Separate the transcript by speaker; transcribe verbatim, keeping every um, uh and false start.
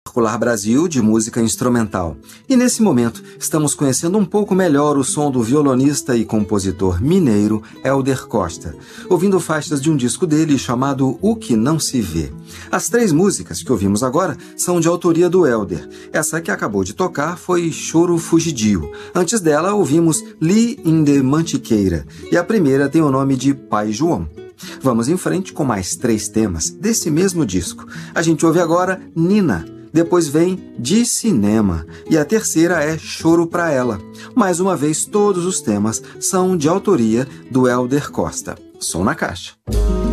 Speaker 1: Particular Brasil de música instrumental. E nesse momento estamos conhecendo um pouco melhor o som do violonista e compositor mineiro Hélder Costa, ouvindo faixas de um disco dele chamado O Que Não Se Vê. As três músicas que ouvimos agora são de autoria do Hélder. Essa que acabou de tocar foi Choro Fugidio. Antes dela ouvimos Li in de Mantiqueira e a primeira tem o nome de Pai João. Vamos em frente com mais três temas desse mesmo disco. A gente ouve agora Nina, depois vem De Cinema e a terceira é Choro Pra Ela. Mais uma vez, todos os temas são de autoria do Hélder Costa. Som na Caixa.